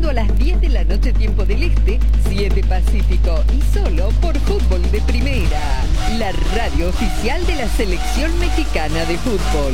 sábado a las 10 de la noche tiempo del Este, 7 Pacífico y solo por Fútbol de Primera, la radio oficial de la Selección Mexicana de Fútbol.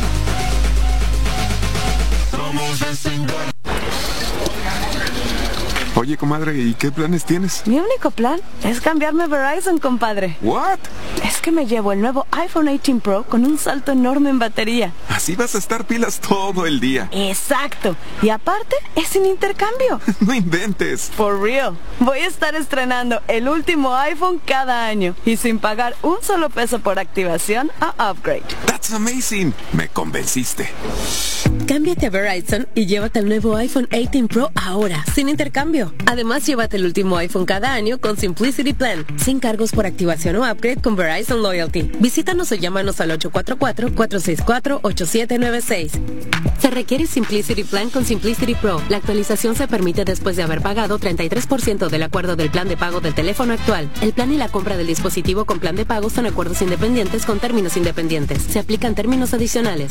Oye, comadre, ¿y qué planes tienes? Mi único plan es cambiarme a Verizon, compadre. ¿What? Es que me llevo el nuevo iPhone 18 Pro con un salto enorme en batería. Así vas a estar pilas todo el día. Exacto. Y aparte, es sin intercambio. No inventes. For real. Voy a estar estrenando el último iPhone cada año y sin pagar un solo peso por activación o upgrade. That's amazing. Me convenciste. Cámbiate a Verizon y llévate el nuevo iPhone 18 Pro ahora, sin intercambio. Además, llévate el último iPhone cada año con Simplicity Plan, sin cargos por activación o upgrade con Verizon Loyalty. Visítanos o llámanos al 844-464-8796. Se requiere Simplicity Plan con Simplicity Pro. La actualización se permite después de haber pagado 33% del acuerdo del plan de pago del teléfono actual. El plan y la compra del dispositivo con plan de pago son acuerdos independientes con términos independientes. Se aplican términos adicionales.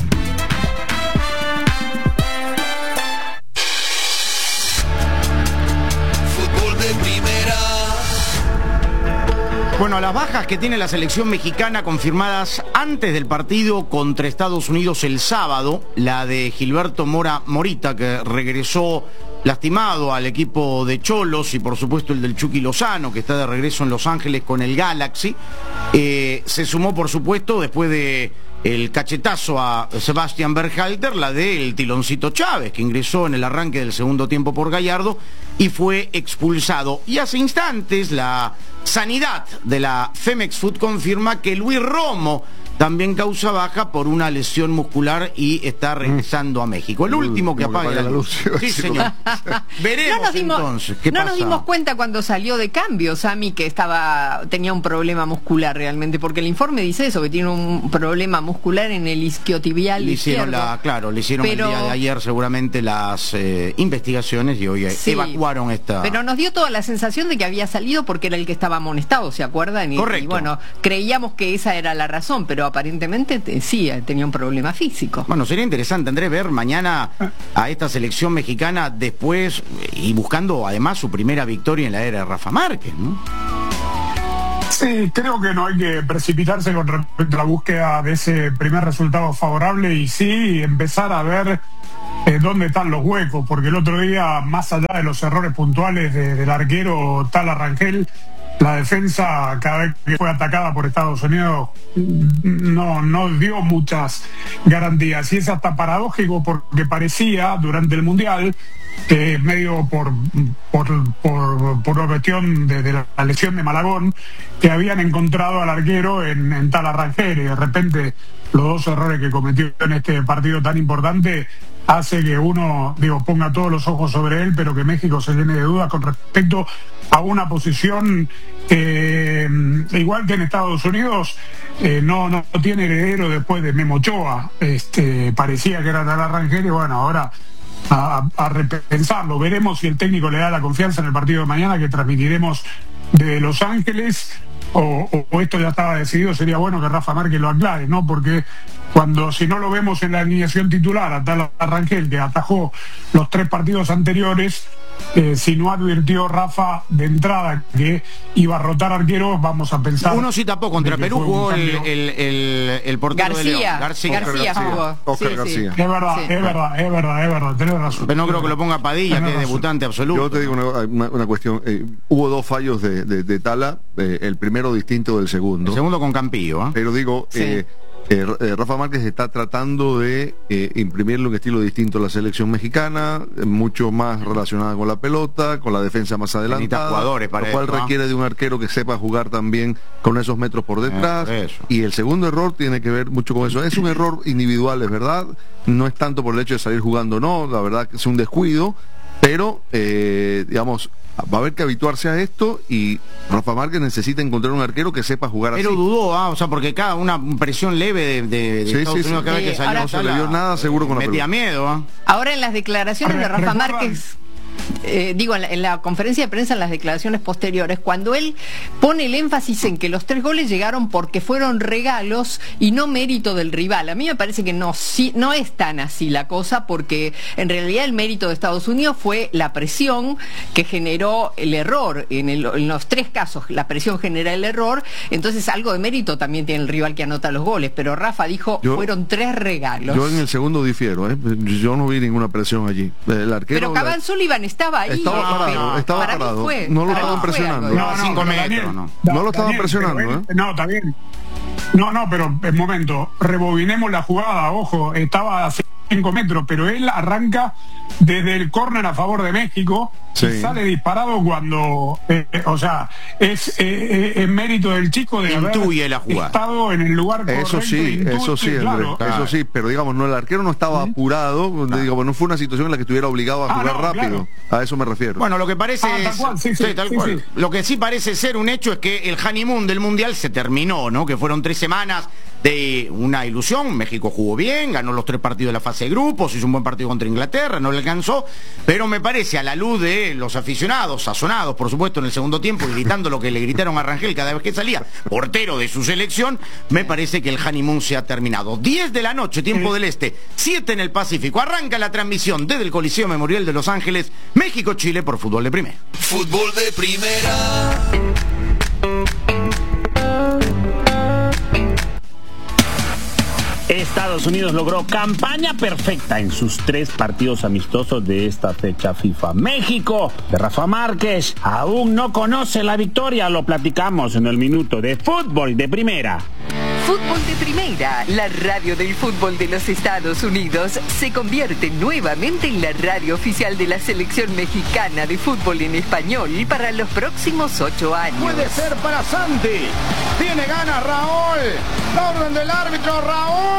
Bueno, las bajas que tiene la selección mexicana confirmadas antes del partido contra Estados Unidos el sábado, la de Gilberto Morita, que regresó lastimado al equipo de Cholos, y por supuesto el del Chucky Lozano, que está de regreso en Los Ángeles con el Galaxy, se sumó por supuesto después de el cachetazo a Sebastián Berhalter, la del Tiloncito Chávez, que ingresó en el arranque del segundo tiempo por Gallardo y fue expulsado. Y hace instantes la Sanidad de la Femex Food confirma que Luis Romo también causa baja por una lesión muscular y está regresando a México. El último que apague la luz. Sí, señor. Veremos entonces qué pasa. No nos dimos cuenta cuando salió de cambio, Sammy, que tenía un problema muscular realmente, porque el informe dice eso, que tiene un problema muscular en el isquiotibial izquierdo. Le hicieron el día de ayer seguramente las investigaciones y hoy evacuaron esta... Pero nos dio toda la sensación de que había salido porque era el que estaba amonestado, ¿se acuerdan? Correcto. Y bueno, creíamos que esa era la razón, pero aparentemente sí, tenía un problema físico. Bueno, sería interesante, Andrés, ver mañana a esta selección mexicana después y buscando además su primera victoria en la era de Rafa Márquez, ¿no? Sí, creo que no hay que precipitarse con respecto a la búsqueda de ese primer resultado favorable y sí empezar a ver dónde están los huecos, porque el otro día, más allá de los errores puntuales del arquero Tala Rangel, la defensa, cada vez que fue atacada por Estados Unidos, no dio muchas garantías. Y es hasta paradójico porque parecía, durante el Mundial, medio por una cuestión de la lesión de Malagón, que habían encontrado al arquero en Tala Rangel, y de repente los dos errores que cometió en este partido tan importante hace que uno, ponga todos los ojos sobre él, pero que México se llene de dudas con respecto a una posición igual que en Estados Unidos, no tiene heredero después de Memo Ochoa. Parecía que era Tala Rangel y bueno, ahora a repensarlo. Veremos si el técnico le da la confianza en el partido de mañana, que transmitiremos de Los Ángeles, o esto ya estaba decidido. Sería bueno que Rafa Márquez lo aclare, ¿no? Porque si no lo vemos en la alineación titular, a Tala Rangel, que atajó los 3 partidos anteriores, si no advirtió Rafa de entrada que iba a rotar arqueros, vamos a pensar... Uno sí tapó contra Perú, jugó el portero de León. García jugó. Oscar García. Es verdad, tenés razón. Pero no creo que lo ponga Padilla, que es debutante absoluto. Yo te digo una cuestión. Hubo 2 fallos de Tala, el primero distinto del segundo. El segundo con Campillo, ¿eh? Pero digo... Rafa Márquez está tratando de imprimirle un estilo distinto a la selección mexicana, mucho más relacionada con la pelota, con la defensa más adelantada, jugadores para lo cual eso, requiere de un arquero que sepa jugar también con esos metros por detrás. Y el segundo error tiene que ver mucho con eso. Es un error individual, es verdad, no es tanto por el hecho de salir jugando, no, la verdad que es un descuido, pero digamos, va a haber que habituarse a esto, y Rafa Márquez necesita encontrar un arquero que sepa jugar así. Pero dudó, porque cada una presión leve de Estados Unidos, cada vez que salió, no se le dio nada seguro con la pelota. Metía miedo. Ahora en las declaraciones de Rafa Márquez... en la conferencia de prensa, en las declaraciones posteriores, cuando él pone el énfasis en que los 3 goles llegaron porque fueron regalos y no mérito del rival. A mí me parece que no es tan así la cosa, porque en realidad el mérito de Estados Unidos fue la presión que generó el error. En los 3 casos la presión genera el error, entonces algo de mérito también tiene el rival que anota los goles, pero Rafa dijo fueron 3 regalos. Yo en el segundo difiero, yo no vi ninguna presión allí. El arquero, pero Cabán Sullivan estaba ahí. Estaba parado. No lo estaban presionando. No, 5 metros. No lo estaban presionando. No, está bien. No, pero un momento, rebobinemos la jugada, ojo, estaba a 5 metros, pero él arranca desde el córner a favor de México y sale disparado cuando, es mérito del chico de haber la jugada. Estado en el lugar correcto. Eso sí, claro. Eso sí, pero digamos, el arquero no estaba apurado, digamos, no fue una situación en la que estuviera obligado a jugar rápido. Claro. A eso me refiero. Bueno, lo que parece tal cual. Lo que sí parece ser un hecho es que el honeymoon del Mundial se terminó, ¿no? Que fueron 3 semanas de una ilusión. México jugó bien, ganó los 3 partidos de la fase de grupos, hizo un buen partido contra Inglaterra, no le alcanzó, pero me parece, a la luz de los aficionados, sazonados por supuesto en el segundo tiempo, gritando lo que le gritaron a Rangel cada vez que salía, portero de su selección, me parece que el honeymoon se ha terminado. 10 de la noche, tiempo del Este, 7 en el Pacífico, arranca la transmisión desde el Coliseo Memorial de Los Ángeles, México-Chile por Fútbol de Primera. Fútbol de Primera. Estados Unidos logró campaña perfecta en sus 3 partidos amistosos de esta fecha FIFA. México, de Rafa Márquez, aún no conoce la victoria. Lo platicamos en el minuto de Fútbol de Primera. Fútbol de Primera, la radio del fútbol de los Estados Unidos, se convierte nuevamente en la radio oficial de la selección mexicana de fútbol en español para los próximos 8 años. Puede ser para Santi. Tiene ganas Raúl. La orden del árbitro, Raúl.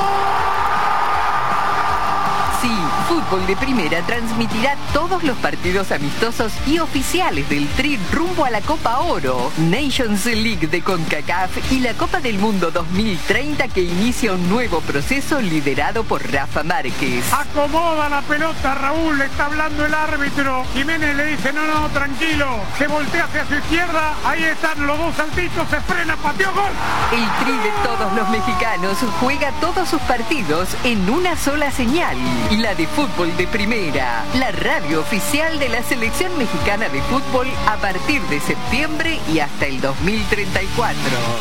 Sí, Fútbol de Primera transmitirá todos los partidos amistosos y oficiales del Tri rumbo a la Copa Oro, Nations League de CONCACAF y la Copa del Mundo 2030, que inicia un nuevo proceso liderado por Rafa Márquez. Acomoda la pelota, Raúl, le está hablando el árbitro. Jiménez le dice, no, tranquilo. Se voltea hacia su izquierda, ahí están los 2 saltitos, se frena, pateó, gol. El Tri de todos los mexicanos juega todos sus partidos en una sola señal. La de Fútbol de Primera, la radio oficial de la selección mexicana de fútbol a partir de septiembre y hasta el 2034.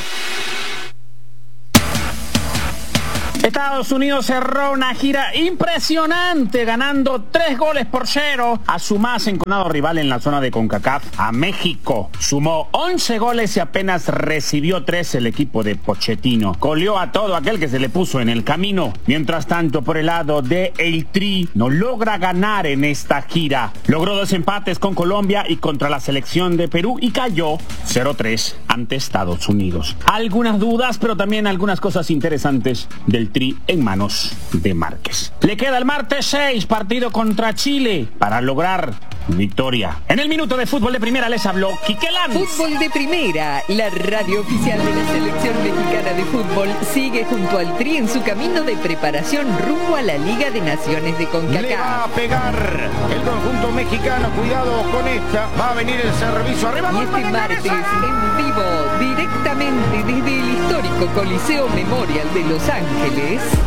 Estados Unidos cerró una gira impresionante, ganando 3-0 a su más enconado rival en la zona de CONCACAF, a México. Sumó 11 goles y apenas recibió 3 el equipo de Pochettino. Goleó a todo aquel que se le puso en el camino. Mientras tanto, por el lado de el Tri, no logra ganar en esta gira. Logró 2 empates con Colombia y contra la selección de Perú y cayó 0-3 ante Estados Unidos. Algunas dudas, pero también algunas cosas interesantes del Tri en manos de Márquez. Le queda el martes 6, partido contra Chile, para lograr victoria. En el minuto de Fútbol de Primera les habló Quique Lanz. Fútbol de Primera, la radio oficial de la selección mexicana de fútbol, sigue junto al Tri en su camino de preparación rumbo a la Liga de Naciones de CONCACAF. Le va a pegar el conjunto mexicano, cuidado con esta, va a venir el servicio arriba. Y este martes, en vivo, directamente desde el histórico Coliseo Memorial de Los Ángeles,